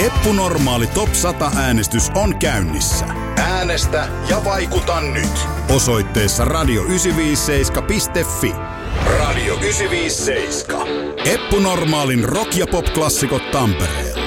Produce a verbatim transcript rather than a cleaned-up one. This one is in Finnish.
Eppu Normaali Top sata -äänestys on käynnissä. Äänestä ja vaikuta nyt. Osoitteessa radio yhdeksänsataaviisikymmentäseitsemän piste fi. Radio yhdeksänsataaviisikymmentäseitsemän. Eppu Normaalin rock- ja pop-klassikot Tampereella.